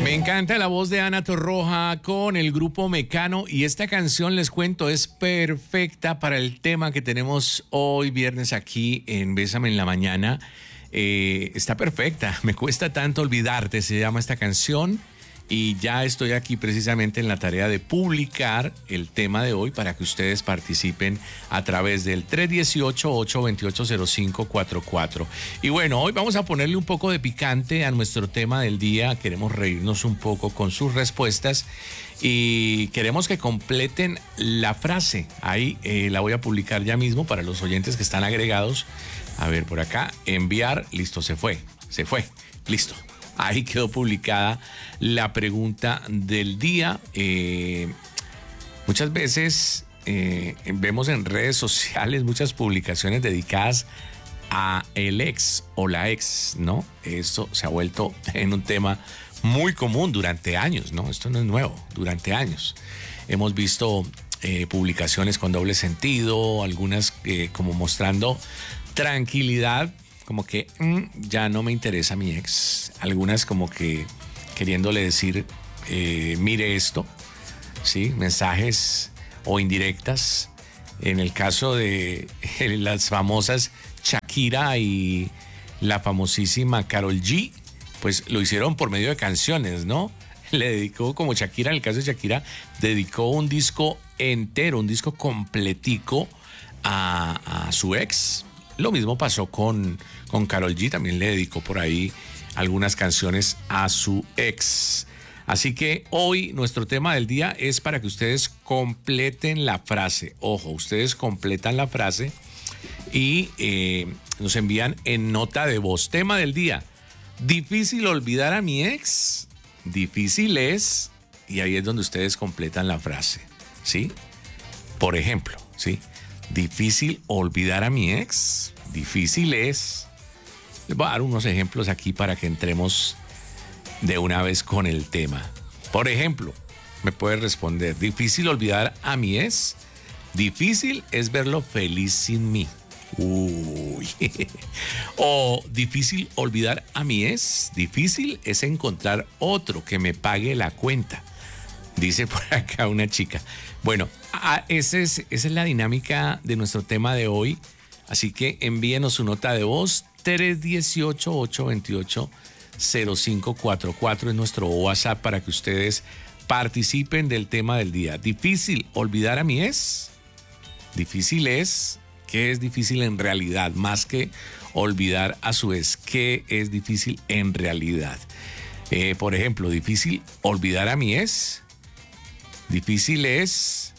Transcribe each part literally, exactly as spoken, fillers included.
Me encanta la voz de Ana Torroja con el grupo Mecano y esta canción, les cuento, es perfecta para el tema que tenemos hoy viernes aquí en Bésame en la Mañana. Eh, está perfecta, me cuesta tanto olvidarte, se llama esta canción. Y ya estoy aquí precisamente en la tarea de publicar el tema de hoy para que ustedes participen a través del tres uno ocho, ocho dos ocho, cero cinco cuatro cuatro. Y bueno, hoy vamos a ponerle un poco de picante a nuestro tema del día. Queremos reírnos un poco con sus respuestas y queremos que completen la frase. Ahí eh, la voy a publicar ya mismo para los oyentes que están agregados. A ver, por acá, enviar, listo, se fue, se fue, listo. Ahí quedó publicada la pregunta del día. Eh, muchas veces eh, vemos en redes sociales muchas publicaciones dedicadas a el ex o la ex, ¿no? Esto se ha vuelto en un tema muy común durante años, ¿no? Esto no es nuevo, durante años. Hemos visto eh, publicaciones con doble sentido, algunas eh, como mostrando tranquilidad, como que mmm, ya no me interesa mi ex. Algunas como que queriéndole decir, eh, mire esto, ¿sí? Mensajes o indirectas. En el caso de eh, las famosas Shakira y la famosísima Karol G, pues lo hicieron por medio de canciones, ¿no? Le dedicó, como Shakira, en el caso de Shakira, dedicó un disco entero, un disco completico a, a su ex. Lo mismo pasó con, con Karol G, también le dedicó por ahí algunas canciones a su ex. Así que hoy nuestro tema del día es para que ustedes completen la frase. Ojo, ustedes completan la frase y eh, nos envían en nota de voz. Tema del día: difícil olvidar a mi ex. Difícil es, y ahí es donde ustedes completan la frase, ¿sí? Por ejemplo, ¿sí? Difícil olvidar a mi ex. Difícil es. Les voy a dar unos ejemplos aquí para que entremos de una vez con el tema. Por ejemplo, me puede responder: difícil olvidar a mi ex. Difícil es verlo feliz sin mí. Uy. O difícil olvidar a mi ex. Difícil es encontrar otro que me pague la cuenta. Dice por acá una chica. Bueno, esa es, esa es la dinámica de nuestro tema de hoy. Así que envíenos su nota de voz. tres uno ocho, ocho dos ocho, cero cinco cuatro cuatro es nuestro WhatsApp para que ustedes participen del tema del día. ¿Difícil olvidar a mi ex? Difícil es. ¿Qué es difícil en realidad? Más que olvidar a su ex, ¿qué es difícil en realidad? Eh, por ejemplo, difícil olvidar a mi ex. Difícil es,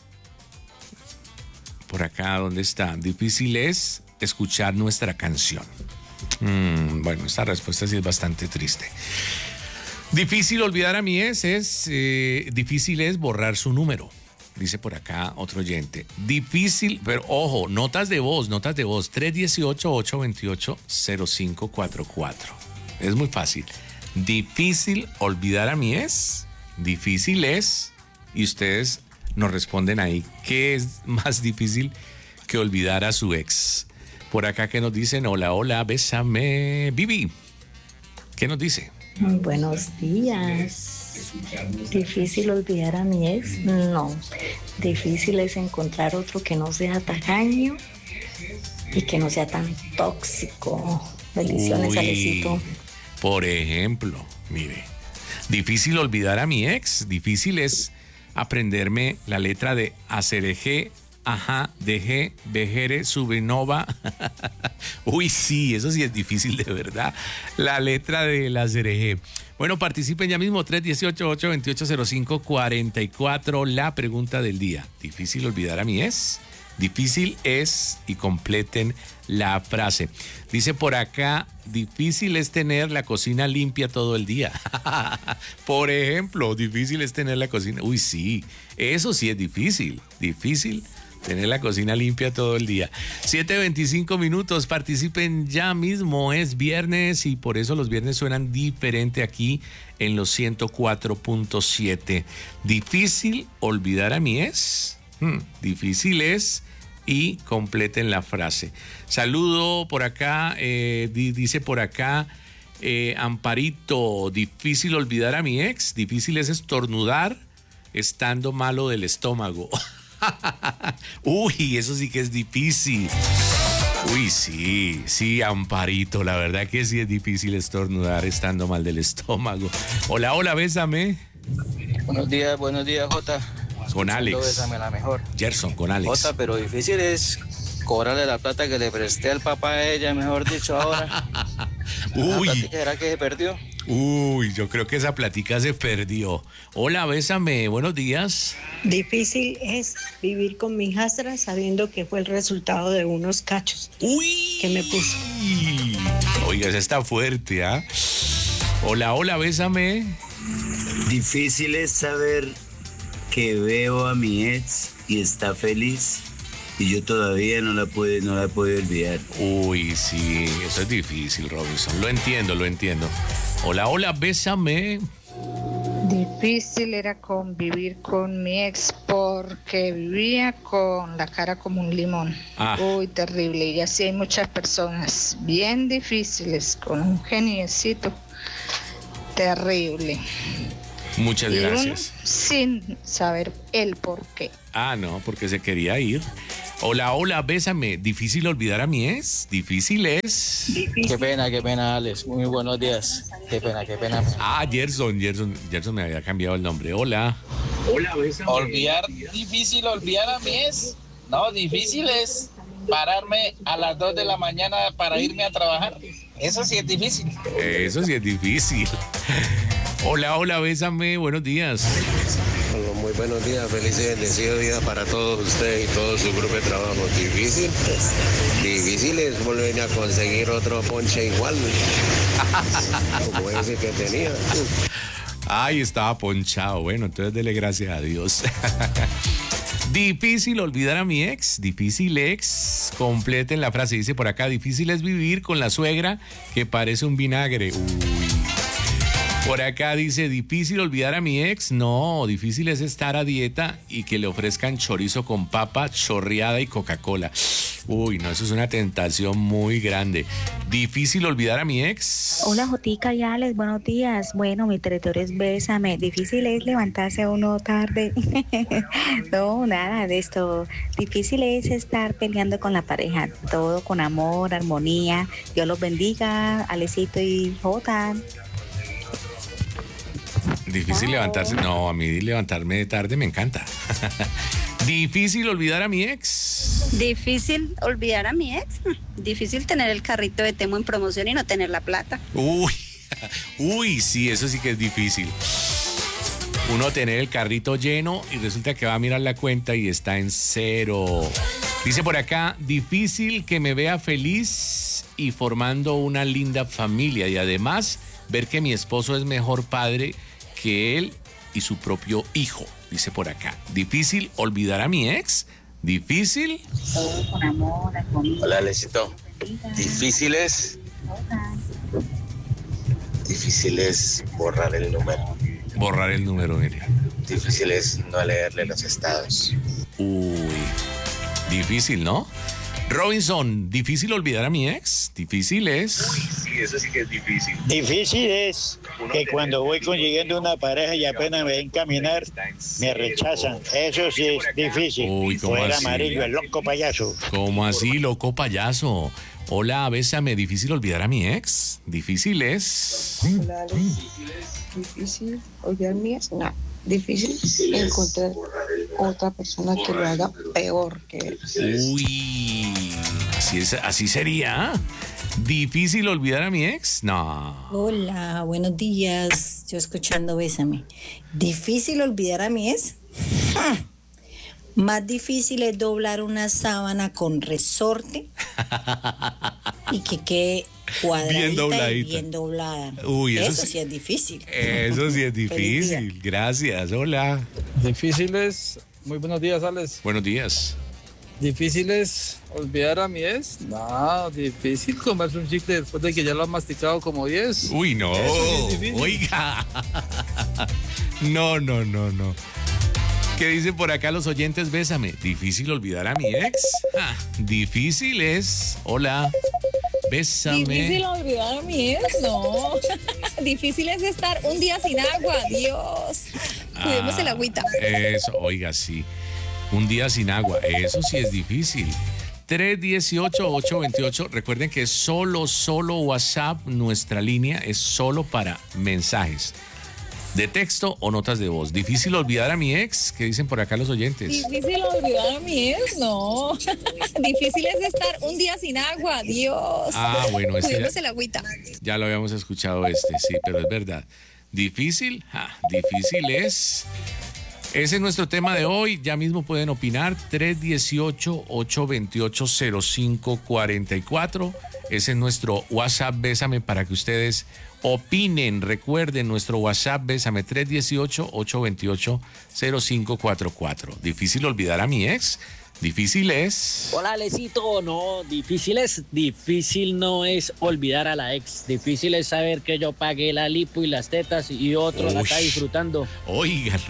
por acá, ¿dónde está? Difícil es escuchar nuestra canción. Mm, bueno, esta respuesta sí es bastante triste. Difícil olvidar a mi ex es, eh, difícil es borrar su número. Dice por acá otro oyente. Difícil, pero ojo, notas de voz, notas de voz. tres uno ocho, ocho dos ocho, cero cinco cuatro cuatro. Es muy fácil. Difícil olvidar a mi ex. Difícil es. Y ustedes nos responden ahí, ¿qué es más difícil que olvidar a su ex? Por acá que nos dicen, hola, hola, bésame. Vivi, ¿qué nos dice? Buenos días. ¿Difícil olvidar a mi ex? No. Difícil es encontrar otro que no sea tacaño y que no sea tan tóxico. Bendiciones, Alecito. Por ejemplo, mire, difícil olvidar a mi ex. Difícil es aprenderme la letra de acereje, ajá, dejé, vejere, subinova. Uy, sí, eso sí es difícil de verdad. La letra de la acereje. Bueno, participen ya mismo, tres uno ocho, ocho dos ocho, cero cinco cuatro cuatro. La pregunta del día: ¿difícil olvidar a mi ex? Difícil es, y completen la frase. Dice por acá, difícil es tener la cocina limpia todo el día. Por ejemplo, difícil es tener la cocina. Uy, sí, eso sí es difícil. Difícil tener la cocina limpia todo el día. siete veinticinco minutos, participen ya mismo. Es viernes y por eso los viernes suenan diferente aquí en los ciento cuatro punto siete. Difícil olvidar a mi ex. Hmm, difícil es, y completen la frase. Saludo por acá, eh, di, dice por acá, Eh, Amparito, difícil olvidar a mi ex, difícil es estornudar estando malo del estómago. Uy, eso sí que es difícil. Uy, sí, sí, Amparito, la verdad que sí es difícil estornudar estando mal del estómago. Hola, hola, bésame. Buenos días, buenos días, Jota. Con Alex. Bésame la mejor. Gerson, con Alex. Jota, pero difícil es cobrarle la plata que le presté al papá a ella, mejor dicho, ahora. Uy. ¿La plática era que se perdió? Uy, yo creo que esa plática se perdió. Hola, bésame, buenos días. Difícil es vivir con mi hijastra sabiendo que fue el resultado de unos cachos. Uy. Que me puso. Oiga, esa está fuerte, ¿ah? Hola, hola, bésame. Difícil es saber que veo a mi ex y está feliz y yo todavía no la puedo, no la puedo olvidar. Uy, sí, eso es difícil, Robinson. Lo entiendo, lo entiendo. Hola, hola, bésame. Difícil era convivir con mi ex porque vivía con la cara como un limón. Ah. Uy, terrible. Y así hay muchas personas bien difíciles con un geniecito terrible. Muchas y gracias. Uno sin saber el por qué. Ah, no, porque se quería ir. Hola, hola, bésame. ¿Difícil olvidar a mi ex? Difícil es. Difícil. Qué pena, qué pena, Alex. Muy buenos días. Qué pena, qué pena. Ah, Gerson, Gerson, Gerson me había cambiado el nombre. Hola. Hola, bésame. Olvidar, difícil olvidar a mi ex. No, difícil es pararme a las dos de la mañana para irme a trabajar. Eso sí es difícil. Eso sí es difícil. Hola, hola, bésame. Buenos días. Hola, muy buenos días, feliz y bendecido día para todos ustedes y todo su grupo de trabajo. Difícil, difícil es volver a conseguir otro ponche igual, como ese que tenía. Ay, estaba ponchado. Bueno, entonces dele gracias a Dios. Difícil olvidar a mi ex, difícil ex. Completen la frase, dice por acá, difícil es vivir con la suegra que parece un vinagre. Uy. Por acá dice, difícil olvidar a mi ex. No, difícil es estar a dieta y que le ofrezcan chorizo con papa, chorreada y Coca-Cola. Uy, no, eso es una tentación muy grande. Difícil olvidar a mi ex. Hola, Jotica y Alex, buenos días. Bueno, mi territorio es bésame. Difícil es levantarse uno tarde. No, nada de esto. Difícil es estar peleando con la pareja. Todo con amor, armonía. Dios los bendiga, Alecito y Jota. Difícil Wow. levantarse. No, a mí levantarme de tarde me encanta. Difícil olvidar a mi ex. Difícil olvidar a mi ex. Difícil tener el carrito de Temo en promoción y no tener la plata. Uy, uy, sí, eso sí que es difícil. Uno tener el carrito lleno y resulta que va a mirar la cuenta y está en cero. Dice por acá, difícil que me vea feliz y formando una linda familia y además ver que mi esposo es mejor padre que él y su propio hijo. Dice por acá, difícil olvidar a mi ex, difícil. Todo con amor, armonía. Hola, Alecito. Difícil es, difícil es borrar el número. Borrar el número, mire. Difícil es no leerle los estados. Uy, difícil, ¿no? Robinson, ¿difícil olvidar a mi ex? Difícil es. Sí, eso sí que es difícil. Difícil es que cuando voy consiguiendo una pareja y apenas me ven caminar, me rechazan. Eso sí es difícil. Uy, ¿cómo Fuera así? amarillo, el loco payaso. ¿Cómo así, loco payaso? Hola, bésame, ¿difícil olvidar a mi ex? Difícil es. Hola, Alex. Difícil olvidar mi ex. No. Difícil encontrar otra persona que lo haga peor que él. Uy, así es, así sería. ¿Difícil olvidar a mi ex? No. Hola, buenos días. Yo escuchando Bésame. ¿Difícil olvidar a mi ex? Más difícil es doblar una sábana con resorte y que quede cuadradita Bien y dobladita. bien doblada. Uy, eso eso sí- sí es difícil. Eso sí es Feliz difícil. Gracias, hola. Difícil es, muy buenos días, Alex. Buenos días. Difícil es olvidar a mi ex. No, difícil comerse un chicle después de que ya lo han masticado como diez. Uy, no. Eso sí es difícil. Oiga. No, no, no, no. ¿Qué dicen por acá los oyentes? Bésame. ¿Difícil olvidar a mi ex? Ah, difícil es. Hola. Bésame. Difícil olvidar a mi ex, no. Difícil es estar un día sin agua, Dios. Cuidemos el agüita. Eso, oiga, sí. Un día sin agua, eso sí es difícil. tres dieciocho, ocho veintiocho. Recuerden que es solo, solo WhatsApp, nuestra línea es solo para mensajes de texto o notas de voz. Difícil olvidar a mi ex, ¿qué dicen por acá los oyentes? Difícil olvidar a mi ex, no. Difícil es estar un día sin agua, Dios. Ah, bueno, este Cuidemos ya, el agüita. ya lo habíamos escuchado este, sí, pero es verdad. Difícil, ah, difícil es. Ese es nuestro tema de hoy. Ya mismo pueden opinar. tres dieciocho, ocho veintiocho, cero cinco cuarenta y cuatro. Ese es nuestro WhatsApp Bésame para que ustedes opinen. Recuerden nuestro WhatsApp Bésame tres dieciocho, ocho veintiocho, cero cinco cuarenta y cuatro. Difícil olvidar a mi ex. Difícil es. Hola, Lecito. No, difícil es. Difícil no es olvidar a la ex. Difícil es saber que yo pagué la lipo y las tetas y otro Uy. la está disfrutando. Óigalo.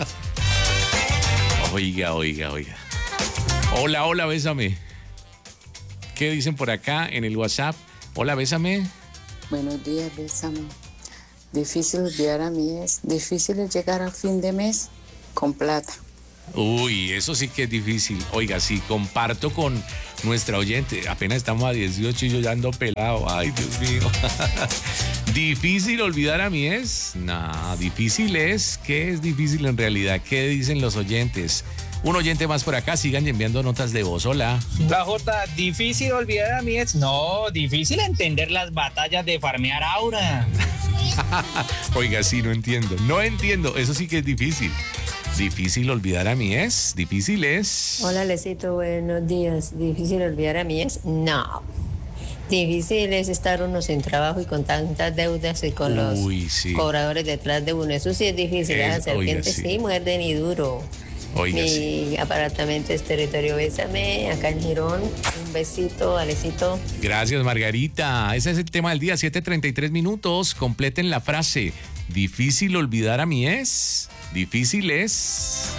Oiga, oiga, oiga. Hola, hola, bésame. ¿Qué dicen por acá en el WhatsApp? Hola, bésame. Buenos días, bésame. Difícil olvidar a mi ex. Difícil es llegar a fin de mes con plata. Uy, eso sí que es difícil. Oiga, sí, comparto con nuestra oyente. Apenas estamos a dieciocho y yo ya ando pelado. Ay, Dios mío. ¿Difícil olvidar a mi ex? No, difícil es. ¿Qué es difícil en realidad? ¿Qué dicen los oyentes? Un oyente más por acá, sigan enviando notas de voz. Hola. La J, difícil olvidar a mi ex. No, difícil entender las batallas de farmear aura. Oiga, sí, no entiendo. No entiendo. Eso sí que es difícil. Difícil olvidar a mi ex. Difícil es. Hola, Lecito, buenos días. ¿Difícil olvidar a mi ex? No. Difícil es estar uno sin trabajo y con tantas deudas y con Uy, los sí. cobradores detrás de uno. Eso sí es difícil. Es- Las serpientes oiga, sí. sí muerden y duro. Oiga, Mi sí. apartamento es territorio Bésame, acá en Girón. Un besito, Alecito. Gracias, Margarita. Ese es el tema del día, siete treinta y tres minutos. Completen la frase. ¿Difícil olvidar a mi ex? Difícil es.